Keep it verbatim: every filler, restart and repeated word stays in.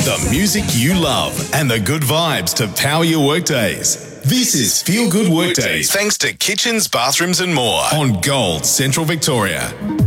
The music you love and the good vibes to power your workdays. This is Feel Good Workdays, thanks to Kitchens, Bathrooms and More on Gold Central Victoria.